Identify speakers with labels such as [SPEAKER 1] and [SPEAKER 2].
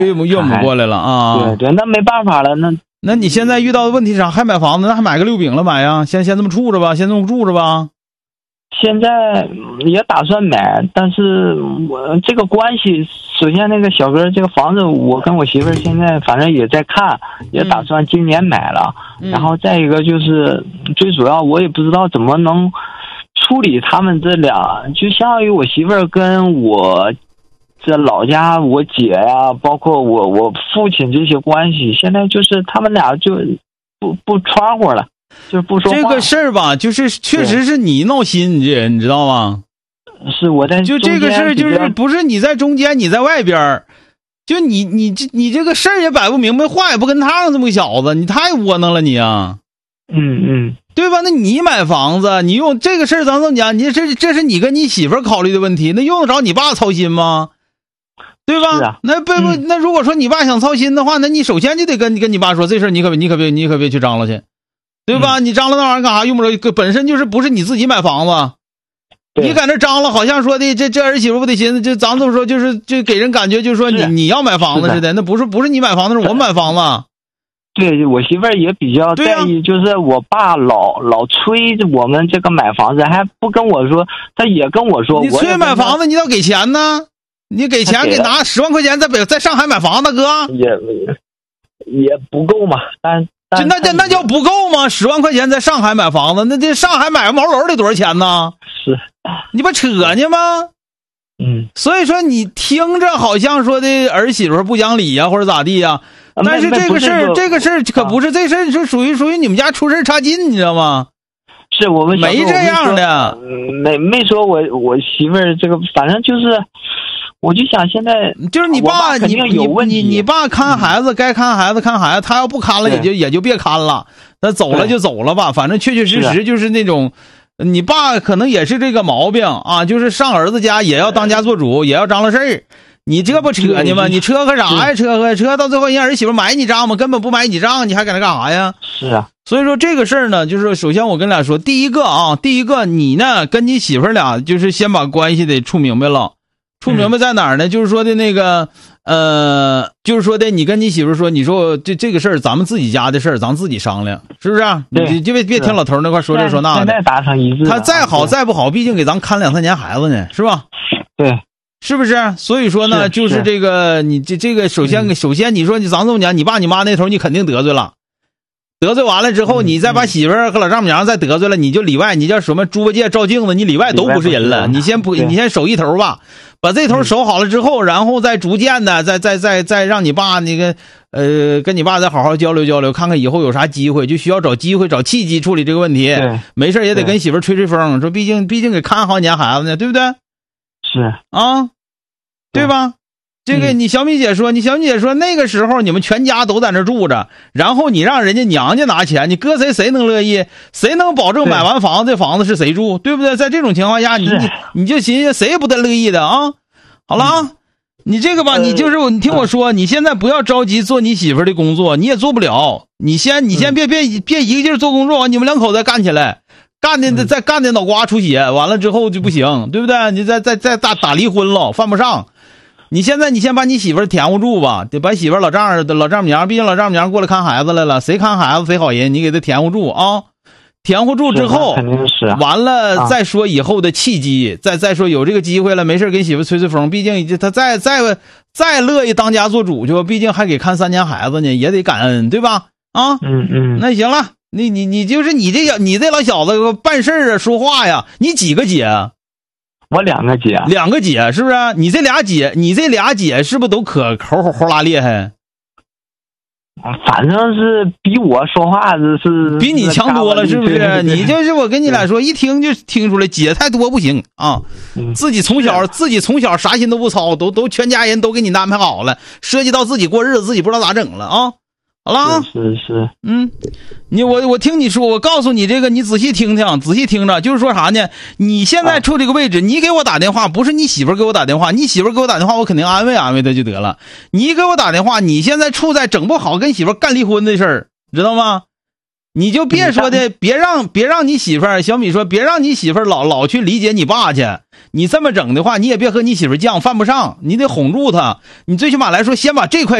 [SPEAKER 1] 岳母过来了啊。
[SPEAKER 2] 对对，那没办法了，
[SPEAKER 1] 那你现在遇到的问题是啥？还买房子？那还买个6饼了买呀？先这么处着吧，先这么住着吧。
[SPEAKER 2] 现在也打算买，但是我这个关系，首先那个小哥这个房子，我跟我媳妇儿现在反正也在看，也打算今年买了。然后再一个就是最主要，我也不知道怎么能处理他们这俩，就相当于我媳妇儿跟我这老家我姐呀，包括我父亲这些关系，现在就是他们俩就不穿乎了。就不说话
[SPEAKER 1] 这个事儿吧，就是确实是你闹心，你知道吗？
[SPEAKER 2] 是我在
[SPEAKER 1] 就这个事儿，就是不是你在中间，你在外边，就你这个事儿也摆不明白，话也不跟趟，这么个小子，你太窝囊了你啊！对吧？那你买房子，你用这个事儿咱这么讲，你这是你跟你媳妇儿考虑的问题，那用得着你爸操心吗？对吧？
[SPEAKER 2] 是啊、
[SPEAKER 1] 那如果说你爸想操心的话，那你首先就得跟你爸说，这事儿你可别去张罗去。对吧？你张罗那玩意儿干啥？用不着，本身就是不是你自己买房子，你在那张罗，好像说的这儿媳妇不得寻思，这咱这么说就给人感觉就是说你要买房子似的，那不是你买房子，是我买房子。
[SPEAKER 2] 对，我媳妇儿也比较在意，就是我爸老催我们这个买房子，还不跟我说，他也跟我说，
[SPEAKER 1] 你催买房子，你要给钱呢，你给钱给拿10万块钱在上海买房子，哥
[SPEAKER 2] 也不够嘛，
[SPEAKER 1] 那叫不够吗？10万块钱在上海买房子，那这上海买个毛楼得多少钱呢？
[SPEAKER 2] 是，
[SPEAKER 1] 你不扯呢吗？所以说你听着好像说的儿媳妇不讲理呀，或者咋地呀？但是这个事儿可不是，这事儿是属于你们家出事差劲，你知道吗？
[SPEAKER 2] 是我们
[SPEAKER 1] 没这样的，
[SPEAKER 2] 没说我媳妇儿这个，反正就是。我就想现在
[SPEAKER 1] 就是你爸，你爸看孩子该看孩子看孩子，他要不看了也就别看了，那走了就走了吧，反正确实就是那种，你爸可能也是这个毛病啊，就是上儿子家也要当家做主，也要张罗事儿，你这不扯呢吗？你扯个啥呀？扯到最后人儿媳妇买你账吗？根本不买你账，你还搁那干啥呀？
[SPEAKER 2] 是啊，
[SPEAKER 1] 所以说这个事儿呢，就是首先我跟俩说，第一个你呢跟你媳妇俩就是先把关系得处明白了。处明白在哪儿呢？就是说的那个，就是说的，你跟你媳妇说，你说这个事儿，咱们自己家的事儿，咱自己商量，是不是啊？你就别听老头那块说这说那的。
[SPEAKER 2] 现在达成一致。
[SPEAKER 1] 他再好再不好，毕竟给咱看2-3年孩子呢，是吧？
[SPEAKER 2] 对，
[SPEAKER 1] 是不是？所以说呢，就是这个，你这个首先你说咱这么讲，你爸你妈那头你肯定得罪了。得罪完了之后，你再把媳妇儿和老丈母娘再得罪了，你就里外，你叫什么猪八戒照镜子，你里外都不是人了。你先守一头吧，把这头守好了之后，然后再逐渐的再让你爸那个跟你爸再好好交流交流，看看以后有啥机会，就需要找机会找契机处理这个问题。没事也得跟媳妇儿吹吹风，说毕竟给看好几年孩子呢，对不对？
[SPEAKER 2] 是
[SPEAKER 1] 啊，对吧？这个你小米姐说那个时候你们全家都在那住着，然后你让人家娘家拿钱，你搁谁能乐意？谁能保证买完房子这房子是谁住，对不对？在这种情况下，你就寻思谁也不得乐意的啊。好了啊，你这个吧，你听我说，你现在不要着急做你媳妇的工作，你也做不了。你先别一个劲儿做工作，你们2口再干起来，再干的脑瓜出血，完了之后就不行，对不对？你再打离婚了，犯不上。你先把你媳妇甜乎住吧，得把媳妇老丈母娘，毕竟老丈母娘过来看孩子来了，谁看孩子谁好人，你给他甜乎住啊，甜乎住之后，
[SPEAKER 2] 肯定是
[SPEAKER 1] 完了再说以后的契机，再说有这个机会了，没事跟媳妇吹吹风，毕竟他再乐意当家做主去，毕竟还给看3年孩子呢，也得感恩，对吧？啊，那行了，你就是你这老小子办事啊，说话呀，你几个姐啊？
[SPEAKER 2] 我2个姐
[SPEAKER 1] ，2个姐是不是？你这俩姐是不是都可猴拉厉害？
[SPEAKER 2] 反正是比我说话是
[SPEAKER 1] 比你强多了，是不是？你就是我跟你俩说，一听就听出来，姐太多不行啊！自己从小啥心都不操，都全家人都给你安排好了，涉及到自己过日子，自己不知道咋整了啊！好了，
[SPEAKER 2] 是，
[SPEAKER 1] 我听你说，我告诉你这个，你仔细听着，就是说啥呢？你现在处这个位置，你给我打电话，不是你媳妇给我打电话，你媳妇给我打电话，我肯定安慰安慰她就得了。你给我打电话，你现在处在整不好跟媳妇干离婚的事儿，知道吗？ 你就别说的，别让你媳妇儿，小米说别让你媳妇儿老去理解你爸去。你这么整的话，你也别和你媳妇儿犟，犯不上，你得哄住她。你最起码来说，先把这块